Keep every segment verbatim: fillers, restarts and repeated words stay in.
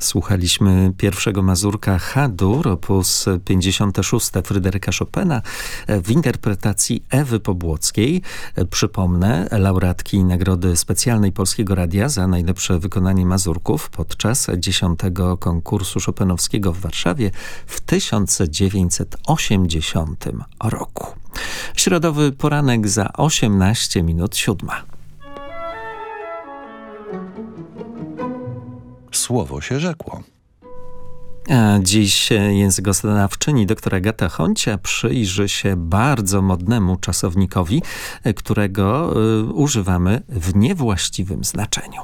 Słuchaliśmy pierwszego mazurka H-dur, opus pięćdziesiąte szóste Fryderyka Chopina w interpretacji Ewy Pobłockiej. Przypomnę, laureatki Nagrody Specjalnej Polskiego Radia za najlepsze wykonanie mazurków podczas dziesiątego konkursu chopinowskiego w Warszawie w tysiąc dziewięćset osiemdziesiątym roku. Środowy poranek za osiemnaście minut siódma. Słowo się rzekło. A dziś językoznawczyni dr Agata Honcia przyjrzy się bardzo modnemu czasownikowi, którego y, używamy w niewłaściwym znaczeniu.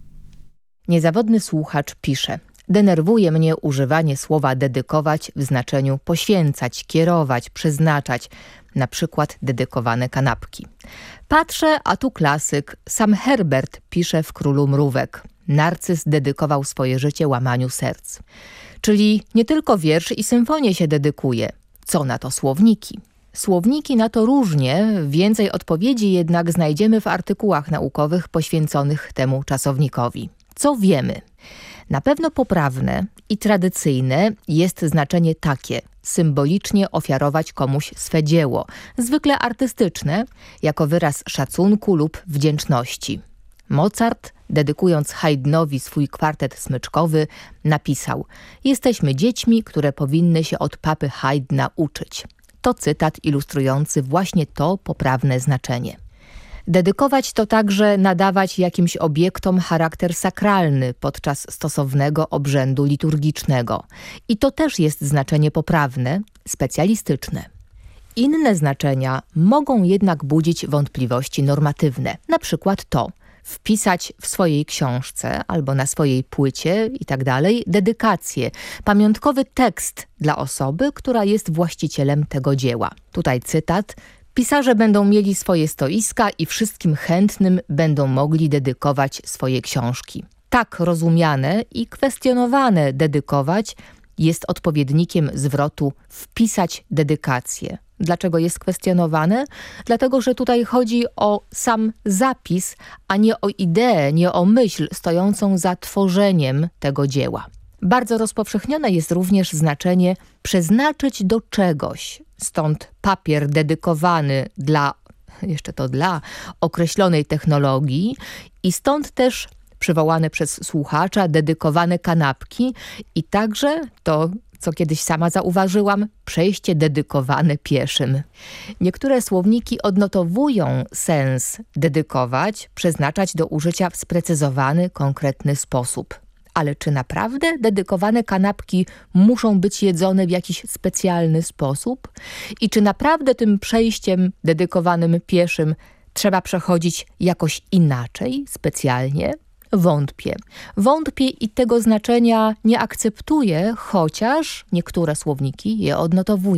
Niezawodny słuchacz pisze: denerwuje mnie używanie słowa dedykować w znaczeniu poświęcać, kierować, przeznaczać, na przykład dedykowane kanapki. Patrzę, a tu klasyk. Sam Herbert pisze w Królu Mrówek. Narcyz dedykował swoje życie łamaniu serc. Czyli nie tylko wiersz i symfonię się dedykuje. Co na to słowniki? Słowniki na to różnie, więcej odpowiedzi jednak znajdziemy w artykułach naukowych poświęconych temu czasownikowi. Co wiemy? Na pewno poprawne i tradycyjne jest znaczenie takie: symbolicznie ofiarować komuś swe dzieło, zwykle artystyczne, jako wyraz szacunku lub wdzięczności. Mozart, dedykując Haydnowi swój kwartet smyczkowy, napisał: jesteśmy dziećmi, które powinny się od papy Haydna uczyć. To cytat ilustrujący właśnie to poprawne znaczenie. Dedykować to także nadawać jakimś obiektom charakter sakralny podczas stosownego obrzędu liturgicznego. I to też jest znaczenie poprawne, specjalistyczne. Inne znaczenia mogą jednak budzić wątpliwości normatywne. Na przykład to: wpisać w swojej książce albo na swojej płycie i tak dalej dedykację, pamiątkowy tekst dla osoby, która jest właścicielem tego dzieła. Tutaj cytat: pisarze będą mieli swoje stoiska i wszystkim chętnym będą mogli dedykować swoje książki. Tak rozumiane i kwestionowane dedykować jest odpowiednikiem zwrotu wpisać dedykację. Dlaczego jest kwestionowane? Dlatego, że tutaj chodzi o sam zapis, a nie o ideę, nie o myśl stojącą za tworzeniem tego dzieła. Bardzo rozpowszechnione jest również znaczenie przeznaczyć do czegoś. Stąd papier dedykowany dla, jeszcze to dla, określonej technologii i stąd też przywołane przez słuchacza dedykowane kanapki i także to, co kiedyś sama zauważyłam, przejście dedykowane pieszym. Niektóre słowniki odnotowują sens dedykować, przeznaczać do użycia w sprecyzowany, konkretny sposób. Ale czy naprawdę dedykowane kanapki muszą być jedzone w jakiś specjalny sposób? I czy naprawdę tym przejściem dedykowanym pieszym trzeba przechodzić jakoś inaczej, specjalnie? Wątpię. Wątpię i tego znaczenia nie akceptuję, chociaż niektóre słowniki je odnotowują.